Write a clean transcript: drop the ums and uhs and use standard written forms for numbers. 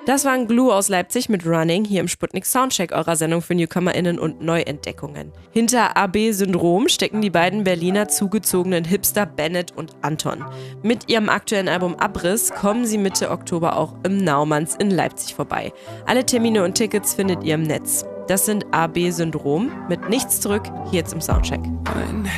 Das waren Glue aus Leipzig mit Running hier im Sputnik Soundcheck, eurer Sendung für NewcomerInnen und Neuentdeckungen. Hinter AB Syndrom stecken die beiden Berliner zugezogenen Hipster Bennett und Anton. Mit ihrem aktuellen Album Abriss kommen sie Mitte Oktober auch im Naumanns in Leipzig vorbei. Alle Termine und Tickets findet ihr im Netz. Das sind AB Syndrom mit Nichts zurück, hier jetzt im Soundcheck. Ein